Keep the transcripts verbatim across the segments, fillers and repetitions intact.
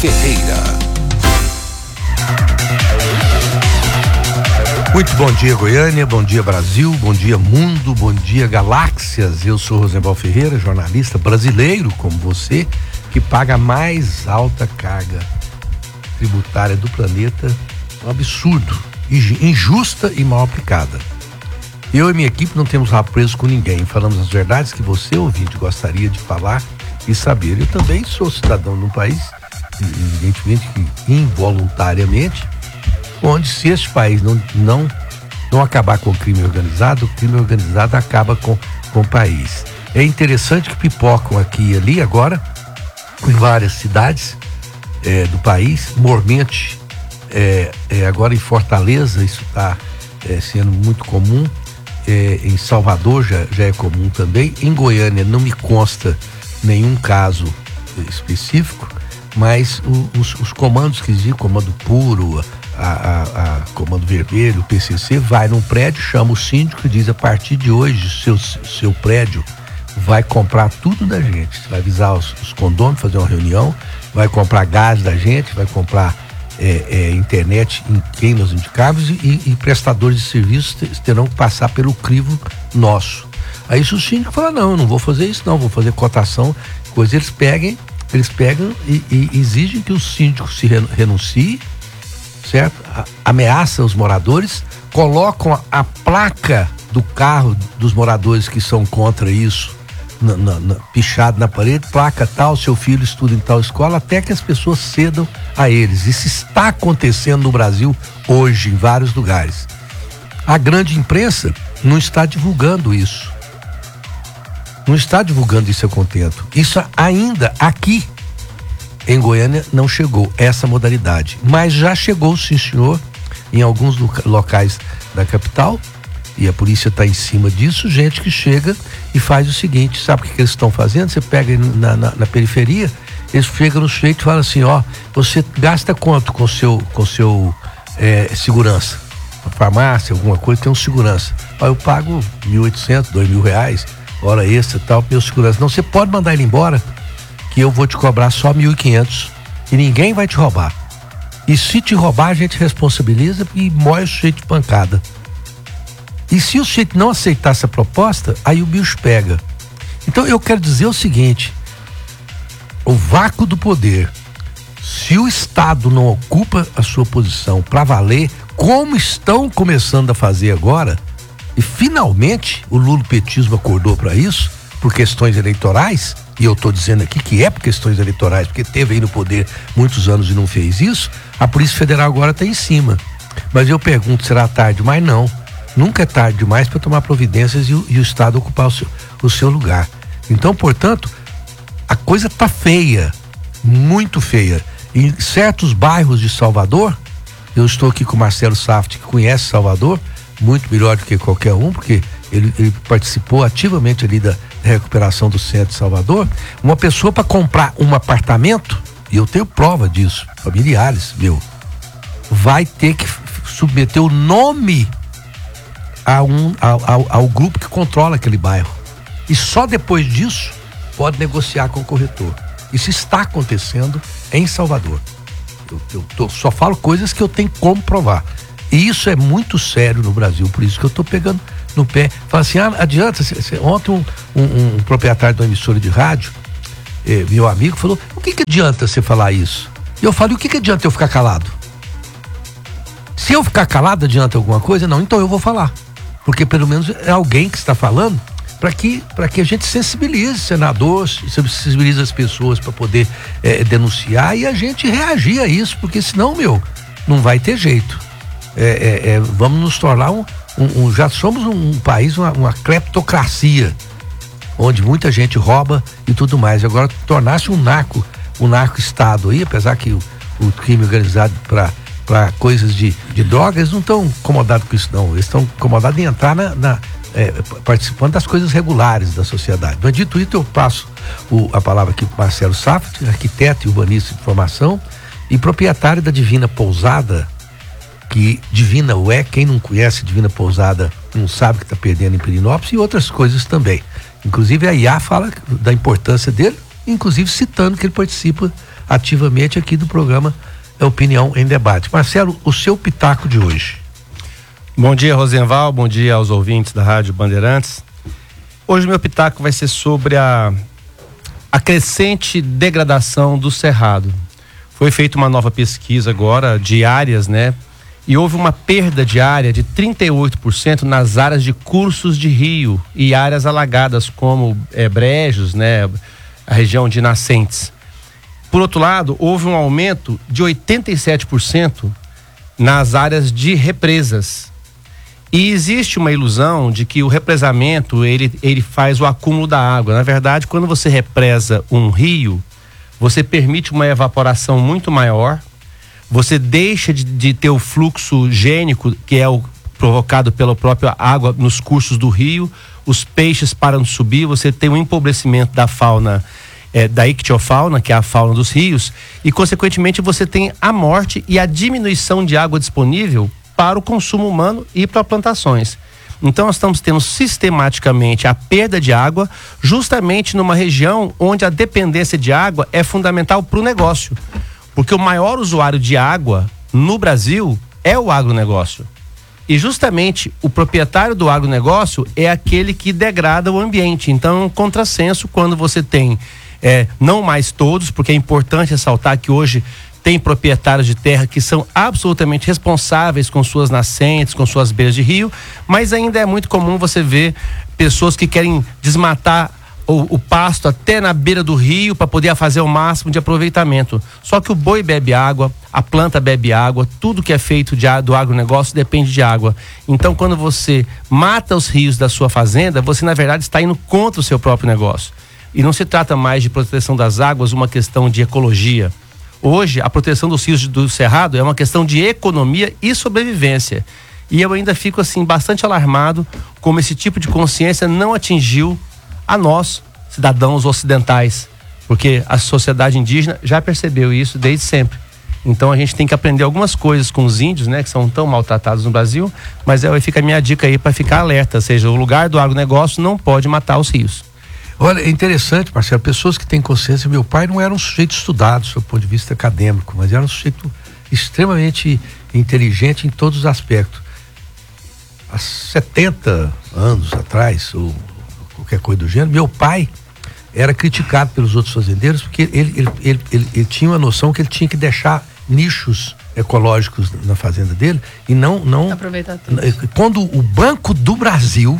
Ferreira. Muito bom dia, Goiânia, bom dia, Brasil, bom dia, mundo, bom dia, galáxias. Eu sou Rosenval Ferreira, jornalista brasileiro como você, que paga a mais alta carga tributária do planeta. Um absurdo, injusta e mal aplicada. Eu e minha equipe não temos rabo preso com ninguém, falamos as verdades que você, ouvinte, gostaria de falar e saber. Eu também sou cidadão de um país, evidentemente que involuntariamente, onde se este país não, não, não acabar com o crime organizado, o crime organizado acaba com, com o país. É interessante que pipocam aqui e ali agora, em várias cidades é, do país, mormente, é, é, agora em Fortaleza, isso está é, sendo muito comum, é, em Salvador já, já é comum também, em Goiânia não me consta nenhum caso específico, mas o, os, os comandos que existem, comando puro, A, a, a Comando Vermelho, o P C C, vai num prédio, chama o síndico e diz: a partir de hoje, seu, seu prédio vai comprar tudo da gente. Vai avisar os, os condôminos, fazer uma reunião, vai comprar gás da gente, vai comprar é, é, internet em quem nós indicarmos e, e prestadores de serviços terão que passar pelo crivo nosso. Aí se o síndico fala: não, eu não vou fazer isso não, vou fazer cotação, coisa, eles peguem, eles pegam e, e exigem que o síndico se renuncie, certo? Ameaça os moradores, colocam a, a placa do carro dos moradores que são contra isso na, na, na, pichado na parede, placa tal, seu filho estuda em tal escola, até que as pessoas cedam a eles. Isso está acontecendo no Brasil hoje em vários lugares. A grande imprensa não está divulgando isso, não está divulgando isso a contento. Isso ainda aqui em Goiânia não chegou essa modalidade, mas já chegou, sim senhor, em alguns locais da capital, e a polícia está em cima disso, gente que chega e faz o seguinte: sabe o que, que eles estão fazendo? Você pega na, na, na periferia, eles chegam no sujeito e falam assim: ó, você gasta quanto com seu, com seu é, segurança? Uma farmácia, alguma coisa, tem um segurança. Ó, eu pago mil e oitocentos, dois mil reais, hora extra e tal, meu segurança. Não, você pode mandar ele embora, que eu vou te cobrar só mil e quinhentos e ninguém vai te roubar. E se te roubar, a gente responsabiliza e moe o sujeito de pancada. E se o sujeito não aceitar essa proposta, aí o bicho pega. Então eu quero dizer o seguinte: o vácuo do poder, se o Estado não ocupa a sua posição para valer, como estão começando a fazer agora, e finalmente o lulopetismo acordou para isso, por questões eleitorais, e eu estou dizendo aqui que é por questões eleitorais, porque teve aí no poder muitos anos e não fez isso, a Polícia Federal agora está em cima. Mas eu pergunto, será tarde demais? Não, nunca é tarde demais para tomar providências e o, e o Estado ocupar o seu, o seu lugar. Então, portanto, a coisa está feia, muito feia. Em certos bairros de Salvador, eu estou aqui com o Marcelo Saft, que conhece Salvador muito melhor do que qualquer um, porque ele, ele participou ativamente ali da recuperação do centro de Salvador. Uma pessoa para comprar um apartamento, e eu tenho prova disso, familiares, meu, vai ter que submeter o nome a um, ao, ao, ao grupo que controla aquele bairro, e só depois disso pode negociar com o corretor. Isso está acontecendo em Salvador. Eu, eu tô, só falo coisas que eu tenho como provar, e isso é muito sério no Brasil, por isso que eu estou pegando no pé. Fala assim: ah, adianta, cê, cê, ontem um, um, um proprietário de uma emissora de rádio, eh, meu amigo, falou: o que que adianta você falar isso? E eu falei: o que que adianta eu ficar calado? Se eu ficar calado, adianta alguma coisa? Não, então eu vou falar, porque pelo menos é alguém que está falando, para que, para que a gente sensibilize senador, sensibilize as pessoas para poder eh, denunciar e a gente reagir a isso, porque senão, meu, não vai ter jeito. É, é, é, vamos nos tornar um, um, um já somos um, um país, uma, uma cleptocracia, onde muita gente rouba e tudo mais. Agora tornar-se um narco, um narco-estado aí, apesar que o, o crime organizado para para coisas de, de drogas, eles não estão incomodados com isso não, eles estão incomodados em entrar na, na é, participando das coisas regulares da sociedade. Mas dito isso, eu passo o, a palavra aqui para Marcelo Saft, arquiteto e urbanista de formação e proprietário da Divina Pousada, que Divina o é, quem não conhece Divina Pousada não sabe que está perdendo em Pirinópolis, e outras coisas também. Inclusive a I A fala da importância dele, inclusive citando que ele participa ativamente aqui do programa Opinião em Debate. Marcelo, o seu pitaco de hoje. Bom dia, Rosenval, bom dia aos ouvintes da Rádio Bandeirantes. Hoje meu pitaco vai ser sobre a, a crescente degradação do Cerrado. Foi feita uma nova pesquisa agora de áreas, né? E houve uma perda de área de trinta e oito por cento nas áreas de cursos de rio e áreas alagadas como é, brejos, né? A região de nascentes. Por outro lado, houve um aumento de oitenta e sete por cento nas áreas de represas. E existe uma ilusão de que o represamento, ele, ele faz o acúmulo da água. Na verdade, quando você represa um rio, você permite uma evaporação muito maior, você deixa de, de ter o fluxo gênico, que é o provocado pela própria água nos cursos do rio, os peixes param de subir, você tem um empobrecimento da fauna, é, da ictiofauna, que é a fauna dos rios, e consequentemente você tem a morte e a diminuição de água disponível para o consumo humano e para plantações. Então nós estamos tendo sistematicamente a perda de água justamente numa região onde a dependência de água é fundamental para o negócio. Porque o maior usuário de água no Brasil é o agronegócio. E justamente o proprietário do agronegócio é aquele que degrada o ambiente. Então é um contrassenso quando você tem, é, não mais todos, porque é importante ressaltar que hoje tem proprietários de terra que são absolutamente responsáveis com suas nascentes, com suas beiras de rio, mas ainda é muito comum você ver pessoas que querem desmatar o, o pasto até na beira do rio para poder fazer o máximo de aproveitamento. Só que o boi bebe água, a planta bebe água, tudo que é feito de, do agronegócio depende de água. Então, quando você mata os rios da sua fazenda, você na verdade está indo contra o seu próprio negócio. E não se trata mais de proteção das águas, uma questão de ecologia. Hoje, a proteção dos rios do Cerrado é uma questão de economia e sobrevivência. E eu ainda fico assim bastante alarmado como esse tipo de consciência não atingiu a nós, cidadãos ocidentais, porque a sociedade indígena já percebeu isso desde sempre. Então a gente tem que aprender algumas coisas com os índios, né, que são tão maltratados no Brasil, mas aí fica a minha dica aí para ficar alerta, ou seja, o lugar do agronegócio não pode matar os rios. Olha, é interessante, Marcelo, pessoas que têm consciência. Meu pai não era um sujeito estudado do ponto de vista acadêmico, mas era um sujeito extremamente inteligente em todos os aspectos. Há setenta anos atrás, ou qualquer coisa do gênero, meu pai era criticado pelos outros fazendeiros porque ele, ele, ele, ele, ele tinha uma noção que ele tinha que deixar nichos ecológicos na fazenda dele e não... não aproveitar tudo. Quando o Banco do Brasil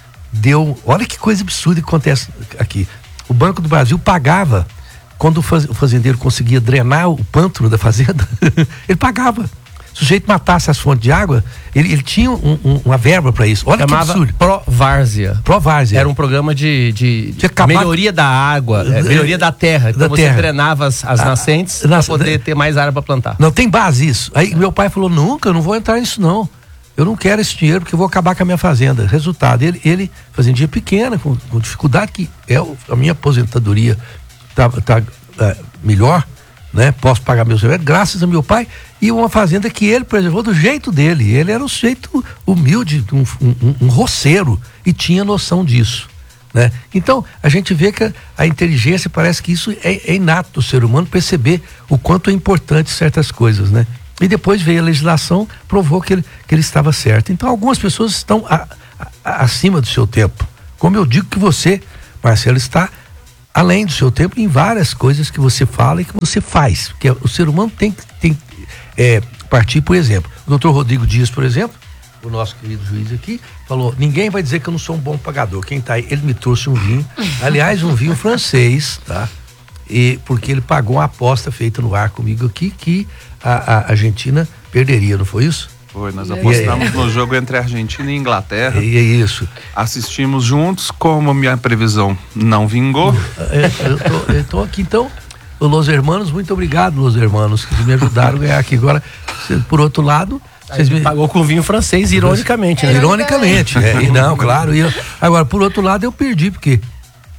deu, olha que coisa absurda que acontece aqui, o Banco do Brasil pagava, quando o fazendeiro conseguia drenar o pântano da fazenda, ele pagava. Se o sujeito matasse as fontes de água, ele, ele tinha um, um, uma verba para isso. Olha chamava que absurdo. Provárzea. Provárzea. Era um programa de, de, de acabar... melhoria da água, é, melhoria da terra. Então da você terra. drenava as, as nascentes para poder ter mais área para plantar. Não tem base isso. Aí meu pai falou, nunca, eu não vou entrar nisso não. Eu não quero esse dinheiro porque eu vou acabar com a minha fazenda. Resultado, ele, ele fazendia pequena, com, com dificuldade, que é o, a minha aposentadoria tá, tá é, melhor, né? Posso pagar meus remédios, graças a meu pai, e uma fazenda que ele preservou do jeito dele. Ele era um sujeito humilde, um, um, um roceiro, e tinha noção disso, né? Então, a gente vê que a, a inteligência, parece que isso é, é inato do ser humano, perceber o quanto é importante certas coisas, né? E depois veio a legislação, provou que ele, que ele estava certo. Então, algumas pessoas estão a, a, acima do seu tempo. Como eu digo que você, Marcelo, está além do seu tempo em várias coisas que você fala e que você faz. Porque o ser humano tem que tem, é, partir, por exemplo. O doutor Rodrigo Dias, por exemplo, o nosso querido juiz aqui, falou, ninguém vai dizer que eu não sou um bom pagador. Quem está aí, ele me trouxe um vinho, aliás, um vinho francês, tá? E porque ele pagou uma aposta feita no ar comigo aqui que a, a Argentina perderia, não foi isso? Foi, nós apostamos no jogo entre Argentina e Inglaterra. E é isso. Assistimos juntos, como a minha previsão não vingou. Eu tô, eu tô aqui, então, Los Hermanos, muito obrigado, Los Hermanos, que me ajudaram a ganhar aqui. Agora, por outro lado... Vocês me... Pagou com vinho francês, ironicamente, né? Ironicamente, é, e não, claro. E eu, agora, por outro lado, eu perdi, porque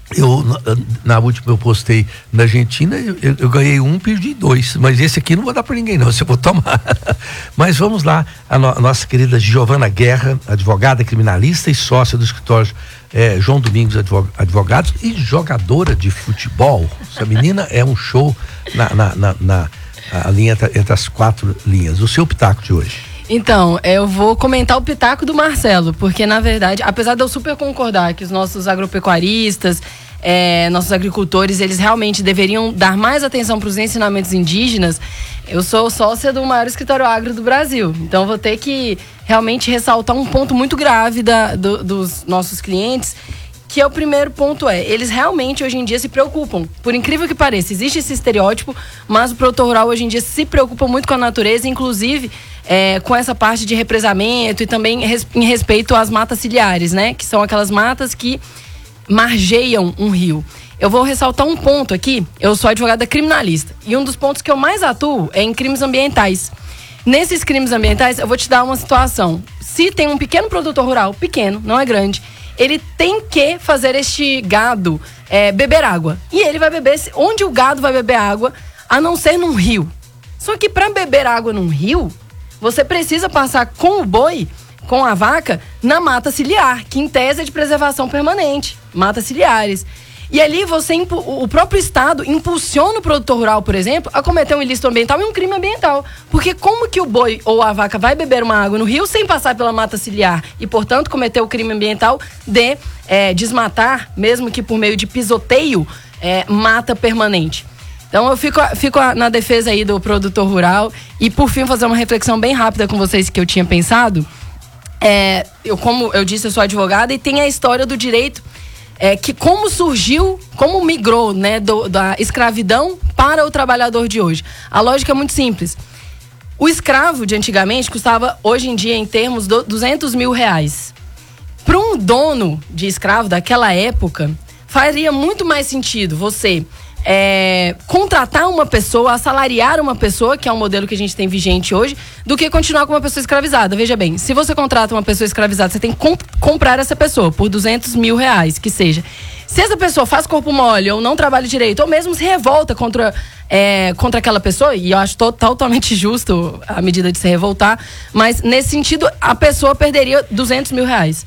Eu, na, na última eu postei na Argentina, eu, eu, eu ganhei um, perdi dois, mas esse aqui não vou dar para ninguém não, se eu vou tomar. Mas vamos lá, a, no, a nossa querida Giovana Guerra, advogada criminalista e sócia do escritório é, João Domingos Advogados e jogadora de futebol. Essa menina é um show na, na, na, na a linha entre as quatro linhas. O seu pitaco de hoje? Então, eu vou comentar o pitaco do Marcelo, porque na verdade, apesar de eu super concordar que os nossos agropecuaristas, é, nossos agricultores, eles realmente deveriam dar mais atenção para os ensinamentos indígenas, eu sou sócia do maior escritório agro do Brasil, então vou ter que realmente ressaltar um ponto muito grave da, do, dos nossos clientes, que é o primeiro ponto é, eles realmente hoje em dia se preocupam, por incrível que pareça, existe esse estereótipo, mas o produtor rural hoje em dia se preocupa muito com a natureza, inclusive é, com essa parte de represamento e também res, em respeito às matas ciliares, né? Que são aquelas matas que margeiam um rio. Eu vou ressaltar um ponto aqui, eu sou advogada criminalista, e um dos pontos que eu mais atuo é em crimes ambientais. Nesses crimes ambientais, eu vou te dar uma situação. Se tem um pequeno produtor rural, pequeno, não é grande, ele tem que fazer este gado é, beber água. E ele vai beber, onde o gado vai beber água, a não ser num rio. Só que para beber água num rio, você precisa passar com o boi, com a vaca, na mata ciliar, que em tese é de preservação permanente, matas ciliares. E ali você, o próprio Estado impulsiona o produtor rural, por exemplo, a cometer um ilícito ambiental e um crime ambiental. Porque como que o boi ou a vaca vai beber uma água no rio sem passar pela mata ciliar e, portanto, cometer o crime ambiental de é, desmatar, mesmo que por meio de pisoteio, é, mata permanente. Então eu fico, fico na defesa aí do produtor rural e, por fim, fazer uma reflexão bem rápida com vocês que eu tinha pensado. É, eu, como eu disse, eu sou advogada e tem a história do direito É, que como surgiu, como migrou, né, do, da escravidão para o trabalhador de hoje. A lógica é muito simples. O escravo de antigamente custava, hoje em dia, em termos de duzentos mil reais. Para um dono de escravo daquela época, faria muito mais sentido você é, contratar uma pessoa, assalariar uma pessoa, que é um modelo que a gente tem vigente hoje, do que continuar com uma pessoa escravizada. Veja bem, se você contrata uma pessoa escravizada, você tem que comp- comprar essa pessoa por duzentos mil reais, que seja. Se essa pessoa faz corpo mole ou não trabalha direito, ou mesmo se revolta contra, é, contra aquela pessoa, e eu acho to- totalmente justo a medida de se revoltar, mas nesse sentido, a pessoa perderia duzentos mil reais.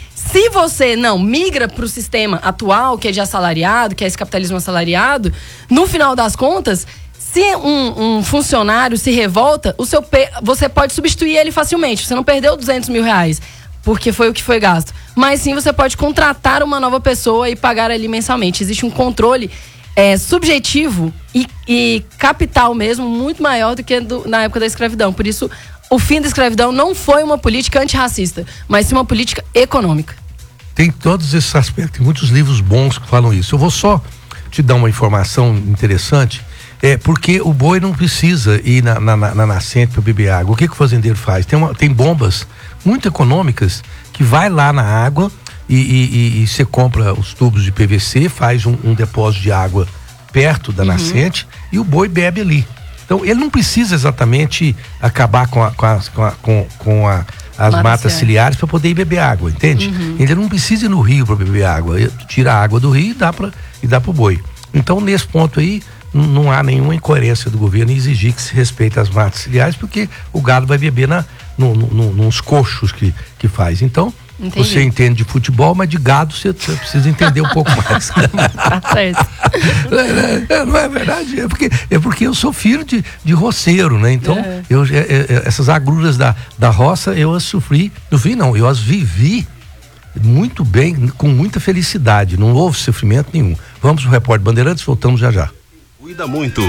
Se você não migra para o sistema atual, que é de assalariado, que é esse capitalismo assalariado, no final das contas, se um, um funcionário se revolta, o seu pe... você pode substituir ele facilmente. Você não perdeu duzentos mil reais, porque foi o que foi gasto. Mas sim, você pode contratar uma nova pessoa e pagar ali mensalmente. Existe um controle é, subjetivo e, e capital mesmo, muito maior do que do, na época da escravidão. Por isso, o fim da escravidão não foi uma política antirracista, mas sim uma política econômica. Tem todos esses aspectos, tem muitos livros bons que falam isso. Eu vou só te dar uma informação interessante, é porque o boi não precisa ir na, na, na nascente para beber água. O que, que o fazendeiro faz? Tem, uma, tem bombas muito econômicas que vai lá na água e, e, e, e você compra os tubos de P V C, faz um, um depósito de água perto da uhum. nascente e o boi bebe ali. Então, ele não precisa exatamente acabar com, a, com, a, com, a, com, com a, as Mata matas ciliares para poder ir beber água, entende? Uhum. Ele não precisa ir no rio para beber água. Ele tira a água do rio e dá para e dá pro boi. Então, nesse ponto aí, n- não há nenhuma incoerência do governo em exigir que se respeite as matas ciliares, porque o gado vai beber na, no, no, nos coxos que, que faz. Então, entendi. Você entende de futebol, mas de gado você, você precisa entender um pouco mais. Tá certo. É, é, não é verdade? É porque, é porque eu sou filho de, de roceiro, né? Então, é. eu, é, é, essas agruras da, da roça, eu as sofri. Não vi, não, eu as vivi muito bem, com muita felicidade. Não houve sofrimento nenhum. Vamos pro Repórter Bandeirantes, voltamos já já. Cuida muito.